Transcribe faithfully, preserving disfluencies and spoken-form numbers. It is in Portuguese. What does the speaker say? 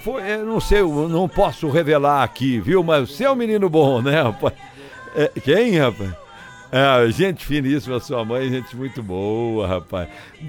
foi, eu não sei, eu não posso revelar aqui, viu? Mas você é um menino bom, né, rapaz? É, quem, rapaz? É, gente finíssima, sua mãe, gente muito boa, rapaz.